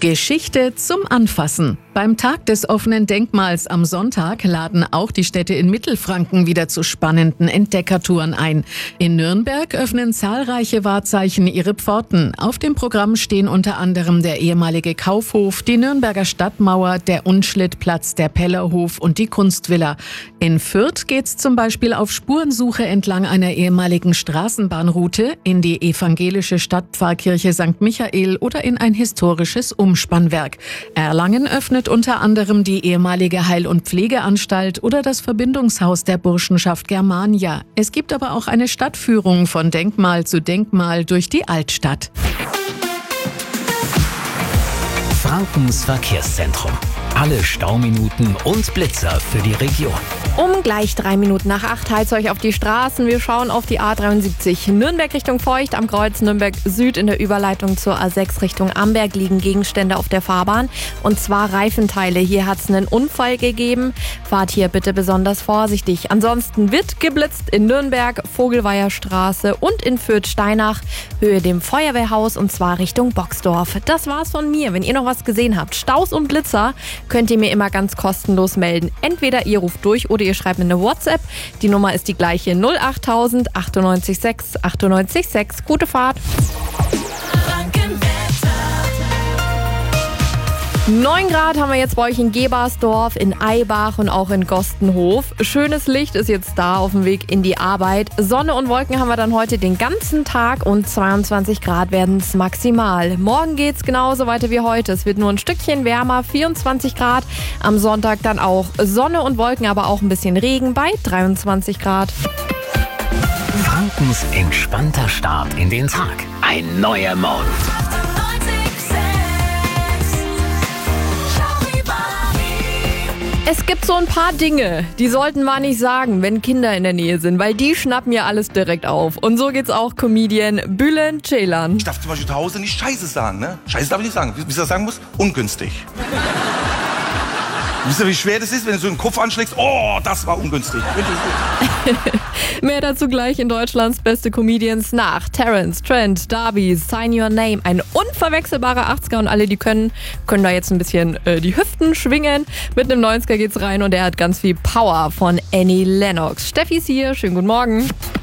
Geschichte zum Anfassen. Beim Tag des offenen Denkmals am Sonntag laden auch die Städte in Mittelfranken wieder zu spannenden Entdeckertouren ein. In Nürnberg öffnen zahlreiche Wahrzeichen ihre Pforten. Auf dem Programm stehen unter anderem der ehemalige Kaufhof, die Nürnberger Stadtmauer, der Unschlittplatz, der Pellerhof und die Kunstvilla. In Fürth geht's zum Beispiel auf Spurensuche entlang einer ehemaligen Straßenbahnroute, in die evangelische Stadtpfarrkirche St. Michael oder in ein historisches Umspannwerk. Erlangen öffnet unter anderem die ehemalige Heil- und Pflegeanstalt oder das Verbindungshaus der Burschenschaft Germania. Es gibt aber auch eine Stadtführung von Denkmal zu Denkmal durch die Altstadt. Frankens Verkehrszentrum. Alle Stauminuten und Blitzer für die Region. Um gleich 3 Minuten nach 8 heizt euch auf die Straßen. Wir schauen auf die A73 Nürnberg Richtung Feucht. Am Kreuz Nürnberg Süd in der Überleitung zur A6 Richtung Amberg liegen Gegenstände auf der Fahrbahn. Und zwar Reifenteile. Hier hat es einen Unfall gegeben. Fahrt hier bitte besonders vorsichtig. Ansonsten wird geblitzt in Nürnberg, Vogelweierstraße und in Fürth-Steinach, Höhe dem Feuerwehrhaus und zwar Richtung Boxdorf. Das war's von mir. Wenn ihr noch was gesehen habt, Staus und Blitzer, könnt ihr mir immer ganz kostenlos melden. Entweder ihr ruft durch oder ihr schreibt mir eine WhatsApp. Die Nummer ist die gleiche 08000 98 6 98 6. Gute Fahrt. 9 Grad haben wir jetzt bei euch in Gebersdorf, in Eibach und auch in Gostenhof. Schönes Licht ist jetzt da auf dem Weg in die Arbeit. Sonne und Wolken haben wir dann heute den ganzen Tag und 22 Grad werden es maximal. Morgen geht's genauso weiter wie heute. Es wird nur ein Stückchen wärmer, 24 Grad. Am Sonntag dann auch Sonne und Wolken, aber auch ein bisschen Regen bei 23 Grad. Frankens entspannter Start in den Tag. Ein neuer Morgen. Es gibt so ein paar Dinge, die sollten wir nicht sagen, wenn Kinder in der Nähe sind, weil die schnappen ja alles direkt auf. Und so geht's auch Comedian Bülent Ceylan. Ich darf zum Beispiel zu Hause nicht Scheiße sagen, ne? Scheiße darf ich nicht sagen. Wie ich das sagen muss? Ungünstig. Wisst ihr, wie schwer das ist, wenn du so den Kopf anschlägst? Oh, das war ungünstig. Mehr dazu gleich in Deutschlands beste Comedians nach Terence, Trent, Darby, Sign Your Name. Ein unverwechselbarer 80er und alle, die können da jetzt ein bisschen die Hüften schwingen. Mit einem 90er geht's rein und er hat ganz viel Power von Annie Lennox. Steffi ist hier, schönen guten Morgen.